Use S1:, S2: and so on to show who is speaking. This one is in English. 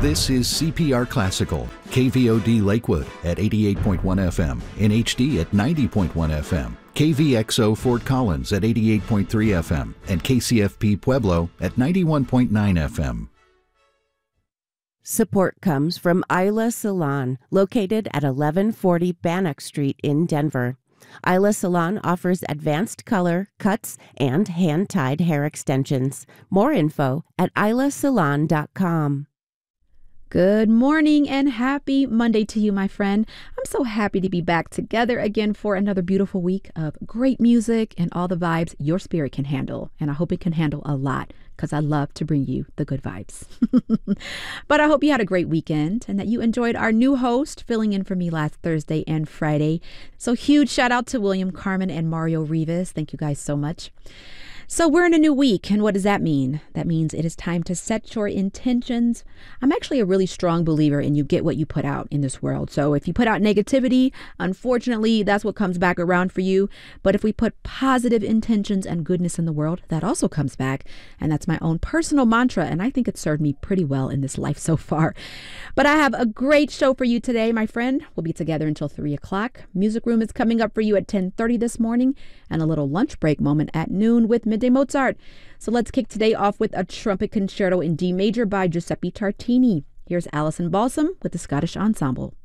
S1: This is CPR Classical, KVOD Lakewood at 88.1 FM, NHD at 90.1 FM, KVXO Fort Collins at 88.3 FM, and KCFP Pueblo at 91.9 FM.
S2: Support comes from Isla Salon, located at 1140 Bannock Street in Denver. Isla Salon offers advanced color, cuts, and hand-tied hair extensions. More info at islasalon.com.
S3: Good morning and happy Monday to you, my friend. I'm so happy to be back together again for another beautiful week of great music and all the vibes your spirit can handle. And I hope it can handle a lot because I love to bring you the good vibes. But I hope you had a great weekend and that you enjoyed our new host filling in for me last Thursday and Friday. So huge shout out to William Carmen and Mario Rivas. Thank you guys so much. So we're in a new week, and what does that mean? That means it is time to set your intentions. I'm actually a really strong believer in you get what you put out in this world. So if you put out negativity, unfortunately, that's what comes back around for you. But if we put positive intentions and goodness in the world, that also comes back. And that's my own personal mantra, and I think it's served me pretty well in this life so far. But I have a great show for you today, my friend. We'll be together until 3 o'clock. Music Room is coming up for you at 10:30 this morning, and a little lunch break moment at noon with Midday Mozart. So let's kick today off with a trumpet concerto in D major by Giuseppe Tartini. Here's Alison Balsam with the Scottish Ensemble.